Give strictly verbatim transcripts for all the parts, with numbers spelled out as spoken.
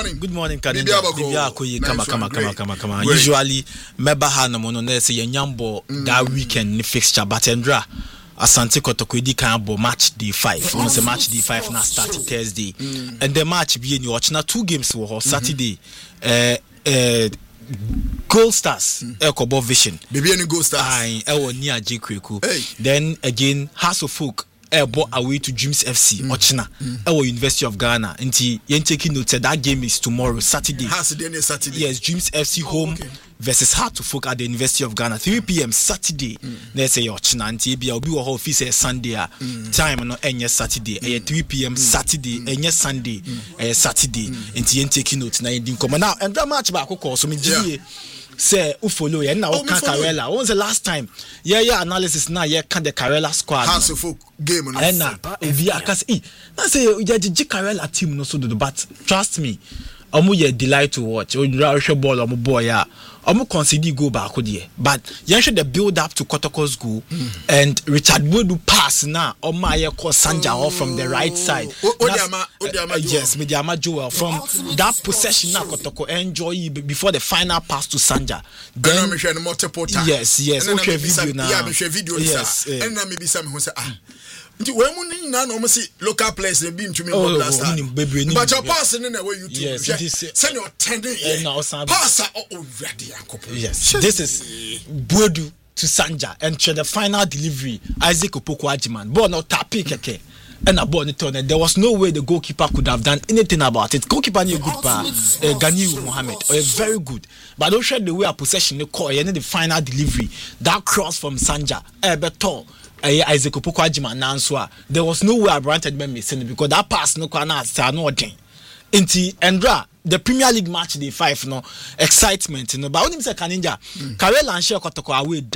morning. Good morning, Kadinja. Bibia Akoye, kama kama kama kama kama. Usually, meba ha no mono na say yanyambo that weekend ni fixture, but Endra Asante Kotoko di kambo match day five. We say match day five na start Thursday, and the match be in watch na two games for Saturday. Uh, uh, Gold Stars, Ekobo Vision. Baby, any Gold Stars. I, I near J Kweku. Then again, House of Folk. Airbo away to Dreams F C, mm. Ochina, mm. our University of Ghana. And you're taking note that game is tomorrow, Saturday. Saturday, Saturday. Yes, Dreams F C home oh, okay. versus Heart to Folk at the University of Ghana, three p.m. Saturday. Let's say Ochina, and T B will be a whole office Sunday. Time no any Saturday, mm. three p.m. Saturday, mm. any Sunday, mm. Saturday. And you're taking note now. Now, and that match back, of course, I mean, yeah. Say who follow you now oh, Karela. When was the last time? Yeah, yeah, analysis now. Yeah, can the Karela squad? House of Folk game no. And now, if you can see, now say you the Karela team no so do, but trust me, omu ye delight to watch. O you ball omu boy ya. Omu consider go back there. But you should the build up to Kotoko's goal mm. and Richard Bodu pass now. Oma ye call Sanja oh, off from the right side. Oh, Odiama, Odiama, uh, yes, Mediama Joel from that possession now Kotoko enjoy before the final pass to Sanja. Then me share multiple times. Yes, yes. Okay, video now. Yeah, me share video. Yes, and now maybe some who say ah. Nti we mu ni na no see local players dey be ntumi mo blast. But your pass in the way you team. Send your tending. Pass oh ready ankopo. Yes. This is Bodu to Sanja and to the final delivery Isaac Opoku Ajiman. Ball no tapi keke. And a ball turn. There was no way the goalkeeper could have done anything about it. Goalkeeper ni good pa uh, Ganiu Mohammed. Uh, very good. But don't share the way a possession the call and the final delivery. That cross from Sanja. Eh better. Isaac Opoku Ajiman Nanswa. There was no way I granted me missing because that pass no can answer no thing. Inti Endra the Premier League match day five no excitement no. But when say Kaninja, Karela and Shea Kotoko away da.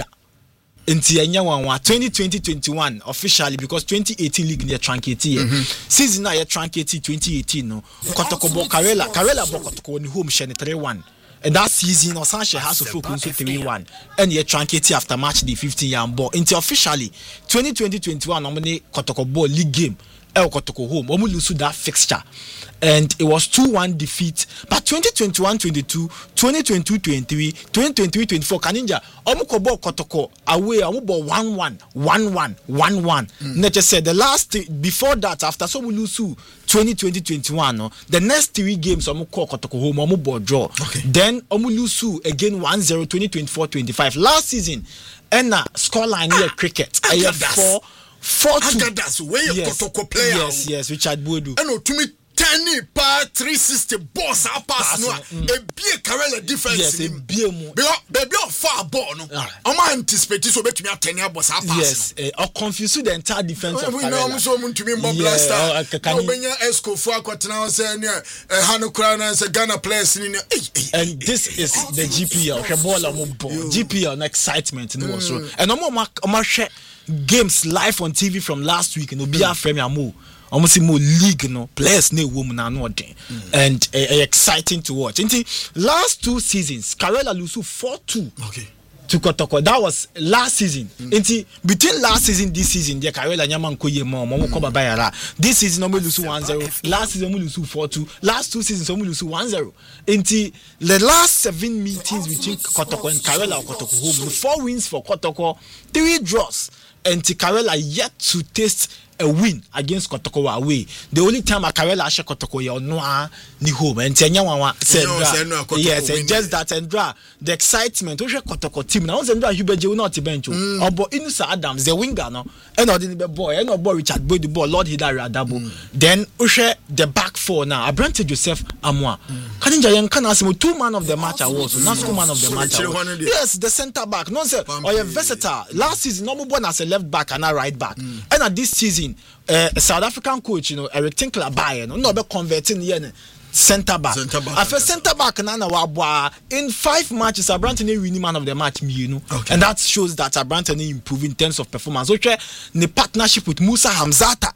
Inti enya one twenty twenty twenty-one officially because twenty eighteen league near truncate mm-hmm. season na ye truncate twenty eighteen no. Kotoko bo Karela Karela bo Kotoko ni home share three one. And that season, Osanshe has to focus on three one. And you're truncate after match the fifteen year ball. Until officially, twenty twenty twenty-one, normally Kotoko ball league game. El Kotoko home. Omu lose that fixture. And it was two one defeat. But twenty twenty-one twenty-two, twenty twenty-two twenty-three, twenty twenty-three twenty-four, Kaninja, Omu Kobo Kotoko away, Omu ball one one, one one, one one. Nature said the last, before that, after so we lose twenty twenty twenty-one, no, the next three games, Omu call Kotoko home, Omu ball draw. Okay. Then Omu lose again one zero, twenty twenty-four twenty-five. Last season, and uh, scoreline here cricket. I have four. Four two. That's where you yes. Kotoko player. Yes, yes, Richard Bodu. And to me, ten pa three sixty boss out pass no. A big Karela defense. Yes, a big mo. Because baby on far ball no. I'm anticipate so bet me ten year boss out pass. Yes, or confuse the entire defense of Karela. We know so to me mo blaster. No benya Esco for kwatena say near Hanu Krana say Ghana players in. And this is the G P L. Kebola mo ball. G P L excitement no so. And no more more share games live on T V from last week no be afremi amu almost see more league no players ne woman na no den and uh, uh, exciting to watch. Until last two seasons Karela lose four two okay to Kotoko. That was last season. Mm. Until between last season this season the Karela nyama nkoye mo mo ko baba yara. This season no lose one zero. Last season we lose four two. Last two seasons we lose one zero. Until the last seven meetings between Kotoko and Karela Kotoko home, four wins for Kotoko, three draws. And Karela yet to taste a win against Kotoko away. The only time a Karela ashe Kotoko ya onwa ni home. And Tenya Wawa said, yes, and just that and dra the excitement. Oshe Kotoko team now. Zendra Hubeje will not bench. Obo Inusa Adams, the winger no. And or the boy, and or boy Richard Boy the ball, Lord Hidari Adabo. Then Oshe the back four now. Abrante Joseph Amwa. Kaninja Yan Kanasimu two man of the match awards. Not two man of the match awards. Yes, the centre back. No sir. Or a versatile. Last season, no more as a left back and a right back. And at this season. Uh, South African coach, you know, Eric Tinkler buy, no, no, be converting here. Centre back. Center back. After centre back, Nana Wabwa in five matches, Abrantony winning man of the match, you know, okay. And that shows that Abrantony improve in terms of performance. Okay, the partnership with Musa Hamzata.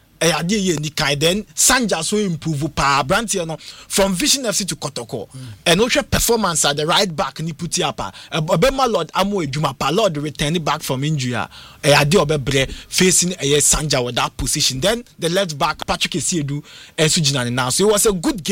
Then Sanja so improve pa Branty no from Vision F C to Kotoko mm. and also performance at the right back ni puti apa Obema Lord Amo Ejuma pa Lord returning back from injury e ade obebre facing a Sanja with that position. Then the left back Patrick Esiedu and Sujinani now, so it was a good game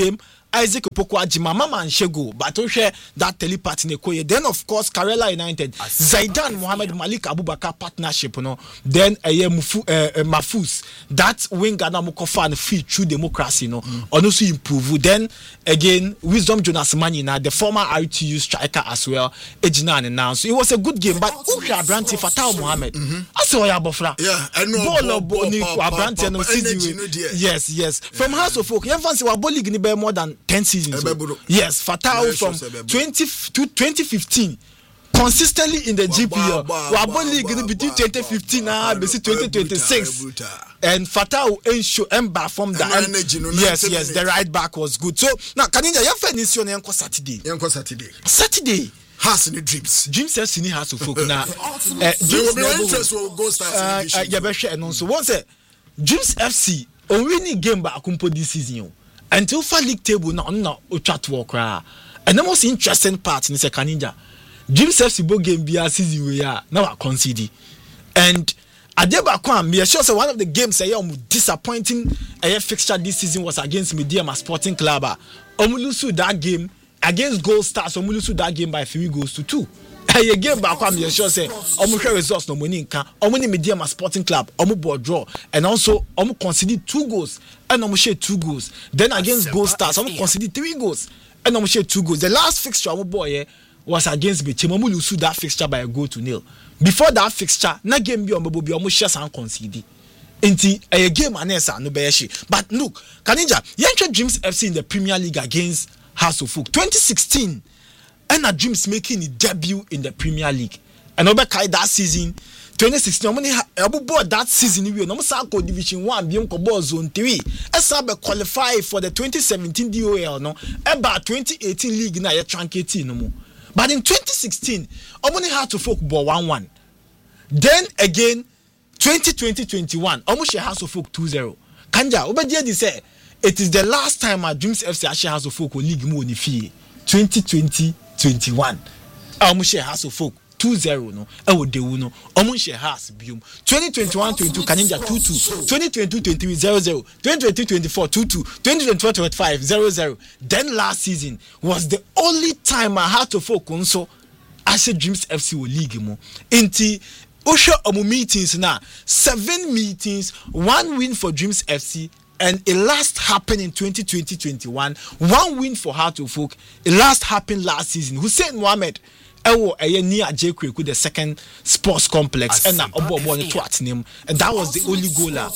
Isaac Opoku-Agyeman mama nshego but o share that telepathy ne koye. Then of course Karela United Zaidan Mohamed Malik Abubakar partnership no. Then eye Mufu uh, Mafus that winger na mukofa and free true democracy no. Mm. Also improve. Then again Wisdom Jonas Manina the former R T U striker as well. Ejina and now so it was a good game but Usha Abranti Fatau Mohamed. I saw ya bofra. Yeah, I know. Ball Boni Abranti no season. Yes, yes. From House of Folk, you fancy wa ball league ni be more than ten seasons. Yes, Fatau from twenty to twenty fifteen. Consistently in the G P L. Wa ball league ni between twenty fifteen and twenty twenty-six. And Fatau ensure emba from the yes, yes, the right back was good. So now Kaninja, you find this on Yanko Saturday. Yanko Saturday. Saturday. Has any dreams. Dreams have seen House of Folk now. Dreams will interest will go start. Yeah, be sure and also once say Dreams F C on winning game ba akumpo this season until for league table na on na o chat work ra. And the most interesting part in the Kaninja Dreams F C bo game be a season we are now concede. And Adeba Kwam, be sure say one of the games say um disappointing a fixture this season was against Mediama Sporting Club. Omulusu that game against Gold Stars, Omulusu that game by three goals to two. A game back I'm sure say Omu results no money can Omuni Mediama Sporting Club, Omu board draw, and also Omu conceded two goals and Omu share two goals. Then against Gold Stars, Omu conceded three goals and Omu share two goals. The last fixture Omu boy was against Bechem. Omu lose that fixture by a goal to nil. Before that fixture, na game be Omu be Omu share and conceded. Inti a game anesa no beyeshi. But look, Kaninja, Yancho Dreams F C in the Premier League against House of Folk twenty sixteen. And a Dreams making a debut in the Premier League. And over Kai that season, twenty sixteen, I'm board that season. We no Sanko Division One, Bionko Ball Zone Three. As I qualify for the twenty seventeen D O L, no, about twenty eighteen league na ya truncate no more. But in twenty sixteen, Omoni had to folk ball one one. Then again, twenty twenty twenty-one, Omoshi House of Folk two zero. Kanja, Obadia di say it is the last time our Dreams F C actually House of Folk league mo ni fee. twenty twenty twenty-one. Omoshi House of Folk two zero no. Ewo de no. Omoshi House bium. twenty twenty-one twenty-two Kaninja two two. twenty twenty-two twenty-three zero zero. twenty twenty-two twenty-four two two. twenty twenty-four twenty-five zero zero. Then last season was the only time I had to folk so I said Dreams F C will league mo. Inti Osha Omu meetings now. Seven meetings, one win for Dreams F C. And it last happened in twenty twenty twenty-one. One win for Heart of Folk. It last happened last season. Hussein Mohammed, Ewo Eye near J Kweku, the second sports complex, and now Obo Obo to at name, and that was the only goaler.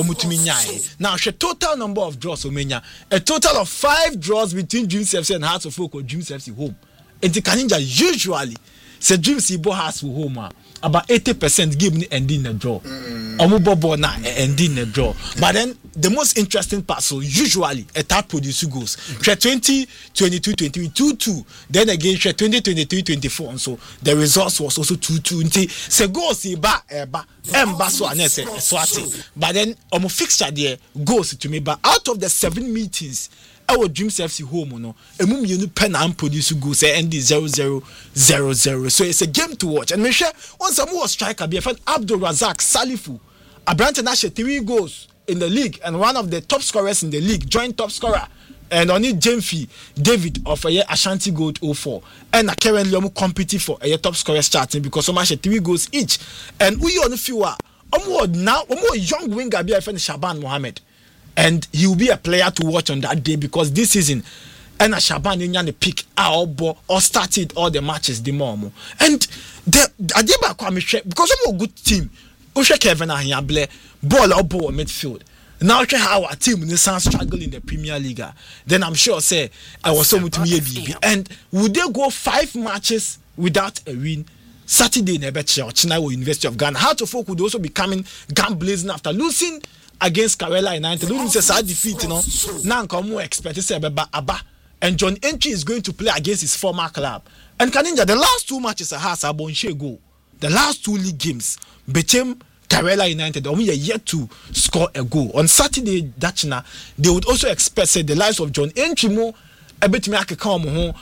Omutumi Now, she total number of draws, Omenya, a total of five draws between Dreams F C and Heart of Folk or Dreams F C home. And the Kaninja usually say Dreams Ibo has for home. About eighty percent give me ending the draw. Omubobo na ending the draw. But then the most interesting part, so usually a third producer goes. twenty twenty-two twenty-three two two. Then again, twenty twenty-three twenty-four. And so the results was also two two. Se go si ba eba emba so anese swati. But then omu fixture there goes to me. But out of the seven meetings, our Dreams F C home no emu mienu pen and produce go say end zero zero zero zero. So it's a game to watch. And me share once some was striker be friend Abdul Razak Salifu. Abrante na three goals in the league and one of the top scorers in the league, joint top scorer. And only Jemfi David of a year Ashanti Gold oh four. And a currently omu competing for a year top scorer starting because so much three goals each. And we on the few omu now omu young winger be friend Shaban Mohammed. And he will be a player to watch on that day because this season, and Shaban Inyan the pick our or started all the matches the more. And the Adeba Kwame because I'm a good team. Usha Kevin Ahiyable ball or ball midfield. Now how our team in some struggle in the Premier League. Then I'm sure say I was so much me B. And would they go five matches without a win? Saturday in Ebeche or China University of Ghana. How to folk would also be coming gun blazing after losing against Karela United. Losing a side defeat, you know. Now come expect to say Abba Abba. And John Entry is going to play against his former club. And Kaninja, the last two matches has Abonshe go. The last two league games became Karela United only a yet to score a goal. On Saturday, Dachina, they would also expect say, the likes of John Entry more ebetimi akeka omo ho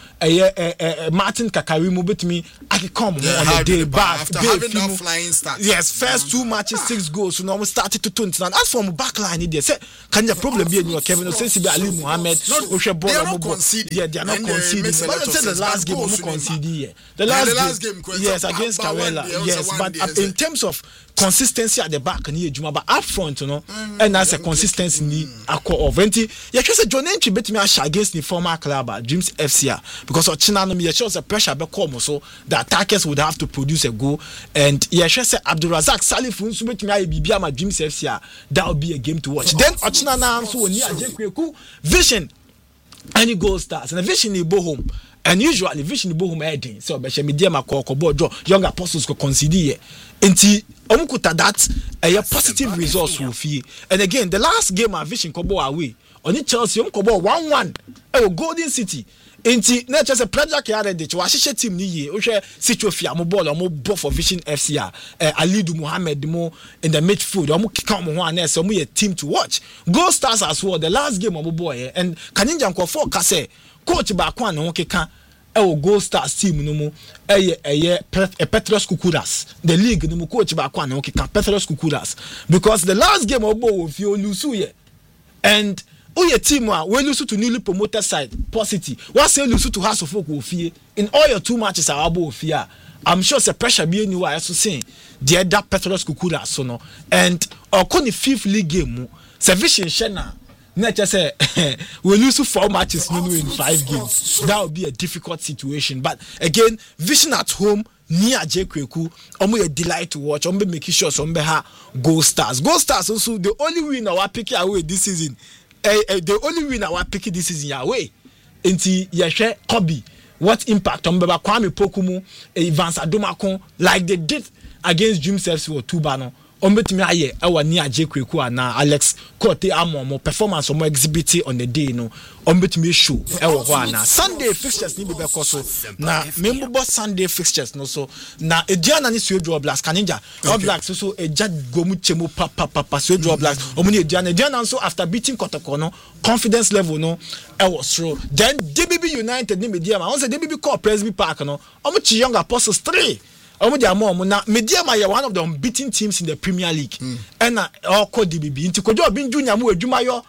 eye Martin Kakarimu betimi akeka omo ho on the day back after having that flying start. Yes, first two matches six goals, so now we started to twenty. And as for my backline, they say can the problem be in your Kevin Osensi Ali Mohammed Oshe They are not conceding. Yeah, they are not conceding. But they said the last game we conceded. The last game, yes, against Kawela. Yes, but in terms of consistency at the back ni ejuma, but up front, you know, and that's a consistency ni akọ of twenty. Yeah, just John Entry bet me against the former club Dreams F C because of China no me shows the pressure be come so the attackers would have to produce a goal, and yeah, just say Abdulrazak Salif nso bet me bibia ma Dreams F C that will be a game to watch. Then Ochina na so oni Ajekweku vision any goal starts and the vision ni bo home. And usually vision bo home heading so be media makoko board draw young apostles ko concede here enti omukuta that a positive results will feel. And again the last game our vision ko bo away oni Chelsea um ko bo one one e Golden City enti na just a project here dey wa hihye team ni ye o hwe Citrofia mo ball mo bo for Vision F C a Alidu Mohammed mo in the midfield omo kick am ho ana so mo ye team to watch. Goal Stars as well the last game omo boy and Kaninja nko for ka say coach ba kwa na ho keka e o Goal Stars team no mo eye eye Petros Kukuras the league no mo coach ba kwa na ho keka Petros Kukuras because the last game obo wo fi olusu ye and Oye team we lose to newly promoted side Positive. What say lose to House of Folk Ofie in all your two matches are abo Ofia. I'm sure the pressure be anywhere I also saying the other Petros Kukura so no and or the fifth league game Vision Shena not just say we lose four matches no in five games. That would be a difficult situation. But again, Vision at home near Ajekweku, omo a delight to watch. Omo making sure some ha Goal Stars. Goal Stars also the only winner we pick away this season. Uh, uh, the only winner I pick this is Yahweh. Inti Yeshe Kobe. What impact on Baba Kwame Pokumu, Evans Adomakon, like they did against Dreams F C or Tubano. Ombetimi aye ewa ni Ajekweku na Alex Kote amo mo performance mo exhibit on the day no ombetimi show ewa ho ana Sunday fixtures ni be koso na membo Sunday fixtures no so na ediana ni Suedo Blacks Kaninja All Blacks so eja gomu chemu papa papa Suedo Blacks omo ni ediana ediana so after beating Kotoko no confidence level no ewa through then D B B United ni media ma on say D B B call Presby Park no omo chi Young Apostles three omo dia mo na Mediama ya one of the unbeaten teams in the Premier League and na oko D B B nti Kojo Obin Junior mu adwuma yo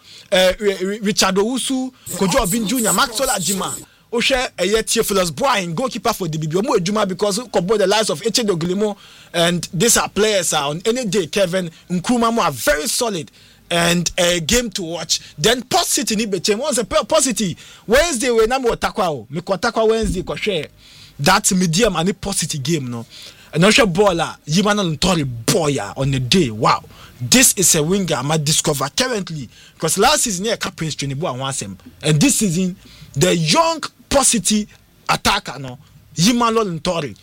Richard Owusu Kojo Obin Junior Maxwell Ajima o hwe eye Theophilus Brian goalkeeper for D B B omo adwuma because kobo the lives of Eche Doglimo and these are players are on any day Kevin Nkrumah are very solid and a game to watch. Then Port City ni became once a positive Wednesday we na mo takwa o me ko takwa Wednesday ko hwe that medium and a positive game no and also baller Yimana Ntori Boya on the day. Wow, this is a winger I might discover currently because last season yeah Prince Trinibu and Wansem and this season the young positive attacker no Yimana Ntori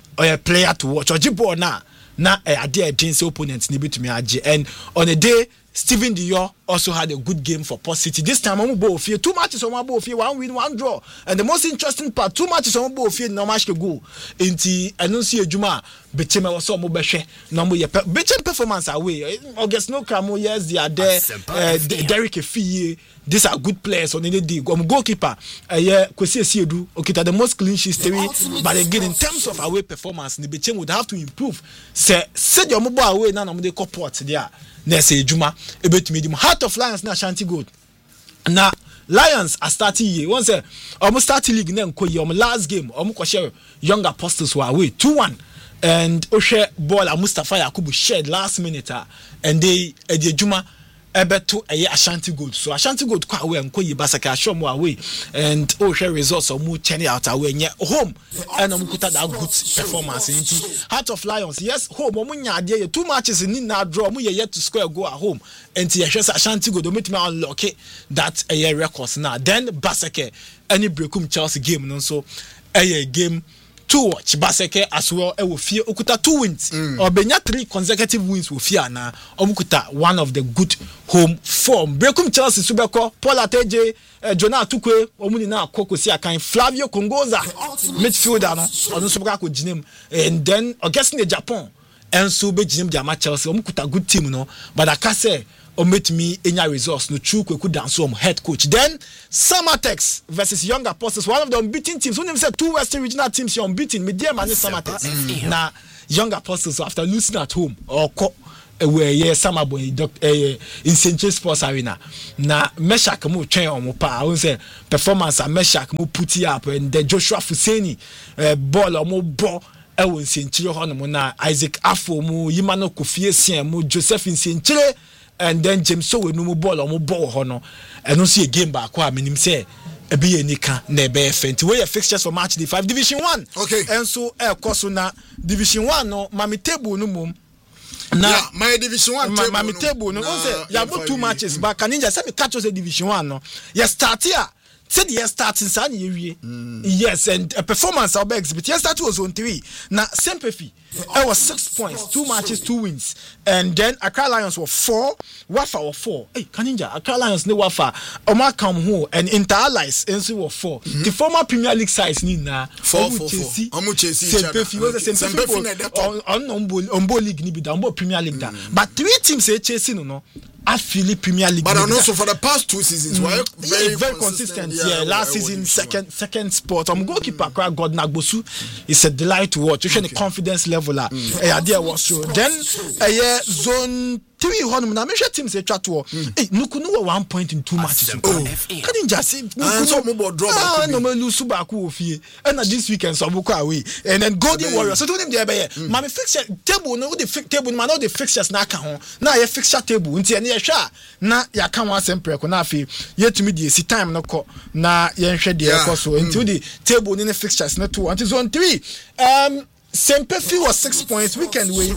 a player to watch Ojibo na na a dear against opponents ni bit me and on a day Stephen Dior also had a good game for Port City. This time, I'm both here. Two matches on my both here, one win, one draw. And the most interesting part, two matches on both here, no match to go. Inti, I don't see a Juma, Betchema was so mobile. No more, Betchem performance away. August no Cramo, yes, they are there. Uh, Derek Efie, these are good players on any day. I'm goalkeeper. Uh, yeah, Kwesi Esiedu, okay, the most clean sheet theory. But again, in terms of away performance, the Betchem would have to improve. Say, said your mobile away, now I'm the port there. Nese Juma, ebet medium Heart of Lions na Ashanti Gold. Na Lions are starting here. Once say almost starting league na nko ye. Last game, omo ko share Young Apostles were away two one. And Oshe ball Mustafa Yakubu shared last minute and they Edi Juma ebeto eye Ashanti Gold. So Ashanti Gold kwa away nko ye basaka show away and Oshe results omo churn out away nye home and omo kuta that good performance into Heart of Lions. Yes, home omo nya ade two matches in na draw omo ye yet to score a goal at home. And the Ashanti Gold omo me unlock that a records now. Then Basake any breakum Chelsea game no so a game to watch Baseke as well. I will fear Okuta two wins mm. or Benya three consecutive wins will fear na Omukuta one of the good home form. Brekum Chelsea Subeko, Paul Ateje, uh, Jonah Tukwe, Omunina Kokosi Akan, Flavio Kongoza, midfielder no, or no Subaka Jinem, and then Augustine Japan, and so be Jim Jama Chelsea, Omukuta good team no, but I can say omit me enya results no true kweku dance um head coach. Then Samatex versus Young Apostles, one of the unbeaten teams. Who name said two Western regional teams are unbeaten. Me dear man is Samatex. Mm. Now Young Apostles after losing at home or co- where yeah Samabo in Saint James Sports Arena. Na Meshak mu train on pa. I say performance and Meshak mu put it up and the Joshua Fuseni uh, ball or more ball. Ewo Nsenchire ho no na Isaac Afo mu Yimano Kofie Sian mu Joseph Nsenchire and then James Sowe no mu ball or mu ball ho no eno so game back kwa menim say ebi enika na ebe fenti we fixtures for match day five division one. Okay, and so e koso na division one no mami table no mum na yeah, my division one ma, mami table no say ya bo two matches but Kaninja say me catch us division one no ya start here. Said yes, starting San mm. Yes, and a performance I'll be exhibit. Yes, that was on three. Now, sympathy. I was six points, two matches, two wins. And then Accra Lions were four, Wafa were four. Hey, Kaninja, Accra Lions ne Wafa. Omar come home and Inter Allies and so were four. Mm-hmm. The former Premier League size ni na four, four, four. Omu Chelsea. Sympathy was the sympathy on on on League ni bi da, on Premier League da. But three teams say Chelsea no no. I feel it Premier League. But also for the past two seasons, mm. were very, yeah, very consistent. consistent. Yeah, yeah, last season, second second spot. I'm goalkeeper mm. God Nagbosu. It's a delight to watch. You okay. The confidence level. Uh, mm. uh, there was so. Then, uh, yeah, zone three. Honum na measure teams say chat war. Hey, Nukunu were one point in two matches. Oh, can just say Nukunu drop. Ah, no me lose Subaku ofie. And this weekend so buko away. And then Golden Warriors. So to them there be. Mama fixture table no the table man no the fixtures na ka ho. Na ye fixture table unti ne hwa na ya kan wa sempre ko na afi yetumi die si time no ko na ye hwe de ko so until the table ni fixtures na two until zone three. um Sempefi was six points weekend way.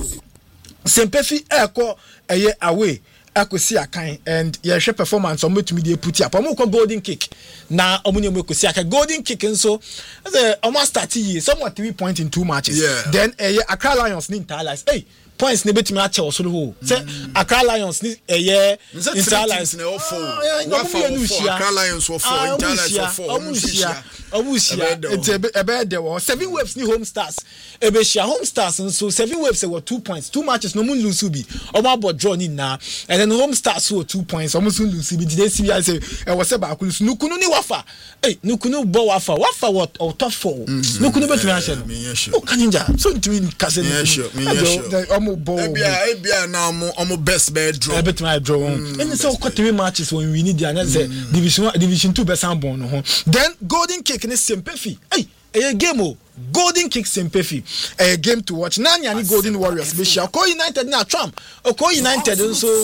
Sempefi eko eye away akosi akan and ye hwe performance on metumi dey put up omo ko golden kick na omo ne mo kosi akan golden kick nso the almost start year somewhat three points in two matches. Yeah. Then eye Accra Lions ni Interlies hey points ne betumi ache osoro ho say Accra Lions ni eye Interlies na four one for Accra Lions for four Interlies for four omusia omusia ebe ebe there were seven waves ni Home Stars ebe share Home Stars so seven waves were two points two matches no mun lose bi omo about draw ni na and then Home Stars were two points almost lose bi today see I say e was ba akulu nukunu ni Wafa eh nukunu bo Wafa Wafa what or top four nukunu betumi ache no o Kaninja so ntimi kase ni ebia ebia na omo omo best bed draw e betumi draw and so got three matches when we need the another division one division two best born no then golden kick ni Sempefi hey a game o golden kick Sempefi a game to watch nanya ni Golden Warriors be share Oko United na Trump Oko United so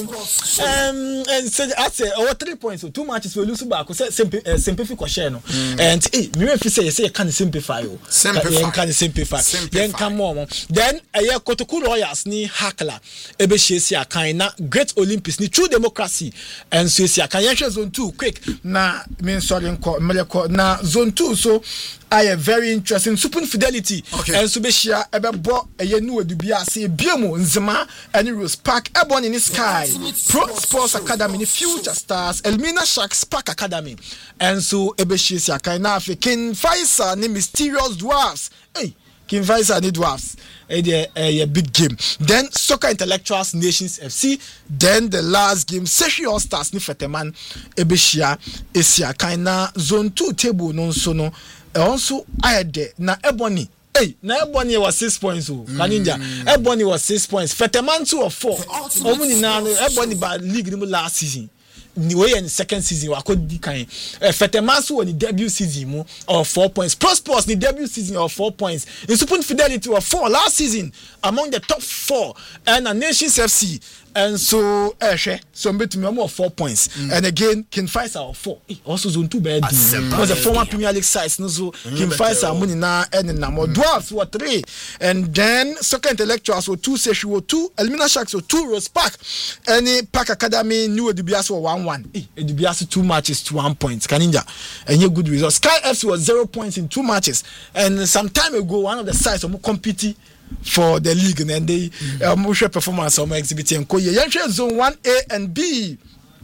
um and say I say over three points so two matches we lose back say Sempefi ko share no and eh me wey fi say say can simplify o can simplify then come on then eh Kotoku Royals ni Hakla e be share si akan na Great Olympics ni True Democracy and so si akan ye zone two quick na me sorry nko meleko na zone two so I am very interesting super fidelity okay. And so be share ebebo eye nu odubia se biemu nzema any Rose Park ebon in the sky Pro Sports Academy ni Future Stars Elmina Sharks Park Academy and so ebe share si akan na King Faisal ni Mysterious Dwarfs hey King Faisal ni Dwarfs a a big game. Then Soccer Intellectuals Nations F C. Then the last game Seshi All Stars ni Feteman Ebeshia Esia Kaina Zone two table non sono also I had there na Ebony. Hey, na Ebony was six points. Oh, Kaninja. Ebony was six points. Feteman two or four. Omuni na Ebony ba league ni last season. Niwe in the second season wa kodi kan eh Fetemasu on the debut season mu or four points Prospers the debut season or four points in Super Fidelity or four last season among the top four and a Nations F C and so eh so betumi more four points mm. And again King Faisal four eh, also zone two bad mm. Was a former Premier League side no so mm. King Faisal money na and na more Dwarfs were three and then Soccer Intellectuals were two Seshi were two Elmina Sharks were two Rose Park any Park Academy New Dubias were one one eh Dubias two matches to one point Kaninja and you good results Sky F C was zero points in two matches and some time ago one of the sides of competing for the league and they um mm-hmm. performance on exhibiting Koye zone one A and B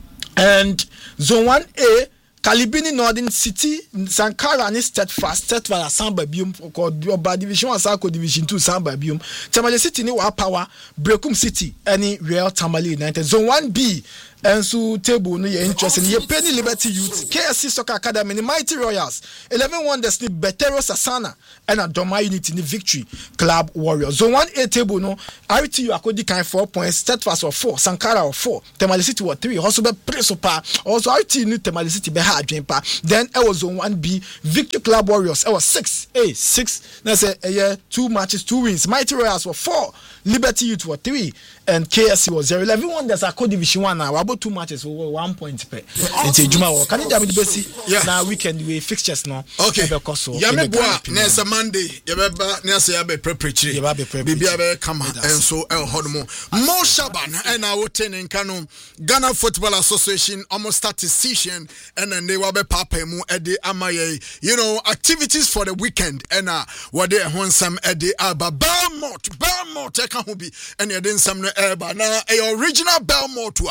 and zone one A Kalibini Northern City Sankara ni Steadfast Steadfast Samba Bium called Division one Sako Division two Samba Bium Tamale City ni Wa Power Brekum City any Real Tamale United zone one B and so table no ye interesting ye Penny Liberty Youth K S C Soccer Academy Mighty Royals eleven Wonders ni Betero Sasana and a Doma Unity ni Victory Club Warriors. Zone one A table no R T U Akodi kind four points, Steadfast of four, Sankara of four, Tamale City was three, also be Presopa, also R T U ni Tamale City be hard pa. Then it was zone one B Victory Club Warriors. It was six A six. That's a year two matches, two wins. Mighty Royals were four, Liberty Youth were three, and K S C was zero. eleven Wonders Akodi Division one now. About two matches for one point per. It's a Juma. Can you tell me the best? Yeah. Now weekend we fixtures now. Okay. Yame boa nessa Monday. Yabeba nessa yabe preprechi. Yabe preprechi. Bibi yabe kama and so el hodmo. Mo Shaban and our ten in Kano Ghana Football Association almost statistician and then they wabe pape mu edi amaye. You know activities for the weekend and uh what they want some edi aba Belmont Belmont eka hubi and you didn't some eba na a original Belmont